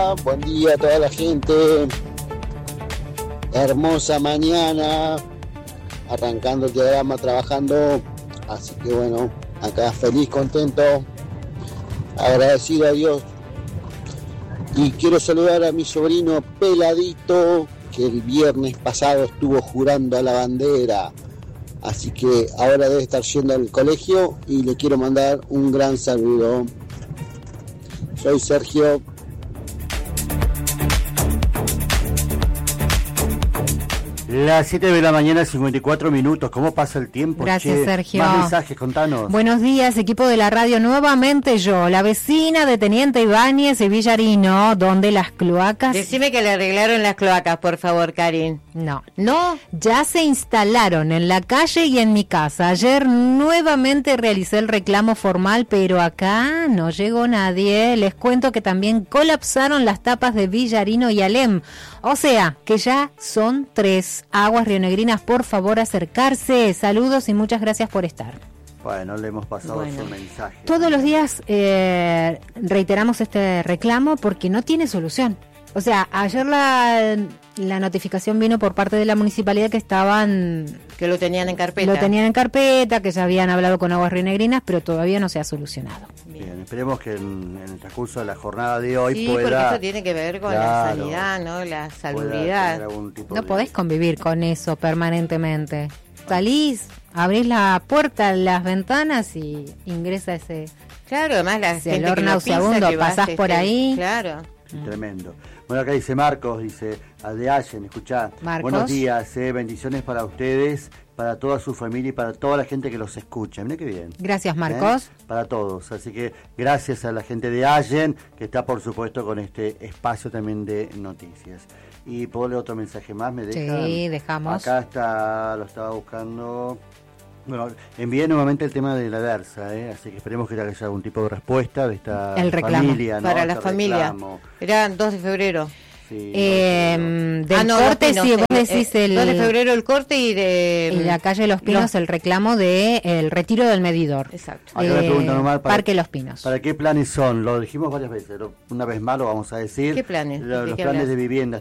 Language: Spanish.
buen día a toda la gente. Hermosa mañana, arrancando el diagrama, trabajando. Así que bueno, acá feliz, contento, agradecido a Dios. Y quiero saludar a mi sobrino Peladito, que el viernes pasado estuvo jurando a la bandera. Así que ahora debe estar yendo al colegio y le quiero mandar un gran saludo. Soy Sergio. Las 7 de la mañana, 54 minutos. ¿Cómo pasa el tiempo? Gracias, Sergio. Más mensajes, contanos. Buenos días, equipo de la radio. Nuevamente yo, la vecina de Teniente Ibáñez y Villarino, donde las cloacas... Decime que le arreglaron las cloacas, por favor, Karin. No. ¿No? Ya se instalaron en la calle y en mi casa. Ayer nuevamente realicé el reclamo formal, pero acá no llegó nadie. Les cuento que también colapsaron las tapas de Villarino y Alem. O sea, que ya son 3. Aguas rionegrinas, por favor, acercarse. Saludos y muchas gracias por estar. Bueno, le hemos pasado su mensaje. Todos los días reiteramos este reclamo porque no tiene solución. O sea, ayer la notificación vino por parte de la municipalidad que que lo tenían en carpeta. Lo tenían en carpeta, que ya habían hablado con Aguas Rionegrinas, pero todavía no se ha solucionado. Bien, esperemos que en el transcurso de la jornada de hoy sí, pueda... porque eso tiene que ver con la sanidad, ¿no? La salubridad. No podés convivir con eso permanentemente. Salís, abrís la puerta, las ventanas y ingresa ese... Claro, además la gente olor nauseabundo, pasás por ahí. Claro. Tremendo. Bueno, acá dice Marcos, dice de Allen, escuchá. Marcos. Buenos días, bendiciones para ustedes, para toda su familia y para toda la gente que los escucha. Mirá qué bien. Gracias, Marcos. Para todos. Así que gracias a la gente de Allen, que está por supuesto con este espacio también de noticias. Y puedo leer otro mensaje más, ¿me dejan? Sí, dejamos. Acá está, lo estaba buscando... Bueno, envié nuevamente el tema de la DERSA, así que esperemos que haya algún tipo de respuesta de esta familia, ¿no? Para la familia. Era 2 de febrero. Sí, del corte, sí, vos decís el 2 de febrero el corte y de... En la calle Los Pinos el reclamo de el retiro del medidor. Exacto. Acá me pregunta normal, Parque Los Pinos. ¿Para qué planes son? Lo dijimos varias veces, una vez más lo vamos a decir. ¿Qué planes? Los planes de vivienda.